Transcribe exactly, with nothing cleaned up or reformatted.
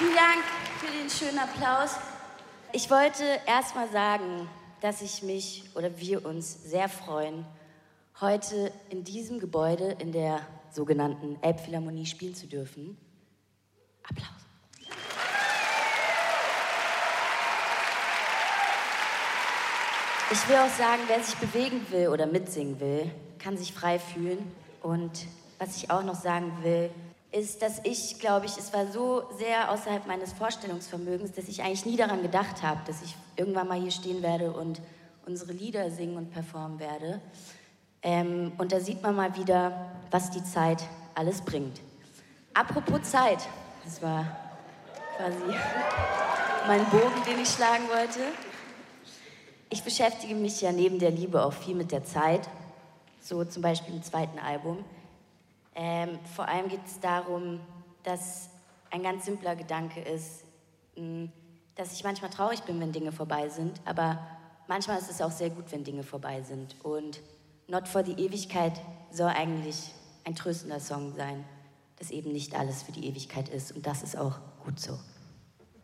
Vielen Dank für den schönen Applaus. Ich wollte erst mal sagen, dass ich mich oder wir uns sehr freuen, heute in diesem Gebäude in der sogenannten Elbphilharmonie spielen zu dürfen. Applaus. Ich will auch sagen, wer sich bewegen will oder mitsingen will, kann sich frei fühlen. Und was ich auch noch sagen will, ist, dass ich, glaube ich, es war so sehr außerhalb meines Vorstellungsvermögens, dass ich eigentlich nie daran gedacht habe, dass ich irgendwann mal hier stehen werde und unsere Lieder singen und performen werde. Ähm, und da sieht man mal wieder, was die Zeit alles bringt. Apropos Zeit, das war quasi mein Bogen, den ich schlagen wollte. Ich beschäftige mich ja neben der Liebe auch viel mit der Zeit, so zum Beispiel im zweiten Album. Ähm, vor allem geht es darum, dass ein ganz simpler Gedanke ist, mh, dass ich manchmal traurig bin, wenn Dinge vorbei sind, aber manchmal ist es auch sehr gut, wenn Dinge vorbei sind. Und Not for the Ewigkeit soll eigentlich ein tröstender Song sein, dass eben nicht alles für die Ewigkeit ist, und das ist auch gut so.